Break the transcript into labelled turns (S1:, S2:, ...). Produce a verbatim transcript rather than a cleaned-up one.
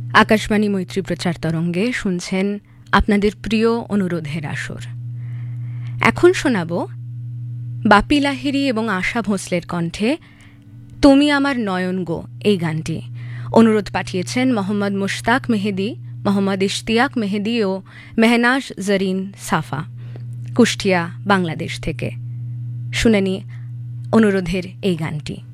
S1: আকাশবাণী মৈত্রী প্রচার তরঙ্গে শুনছেন আপনাদের প্রিয় অনুরোধের আসর। এখন শোনাব বাপি লাহিড়ী এবং আশা ভোঁসলের কণ্ঠে তুমি আমার নয়ন গো এই গানটি। অনুরোধ পাঠিয়েছেন মোহাম্মদ মুশতাক মেহেদি, মোহাম্মদ ইশতিয়াক মেহেদি ও মেহনাজ জরিন সাফা, কুষ্টিয়া, বাংলাদেশ থেকে। শুনে নি অনুরোধের এই গানটি।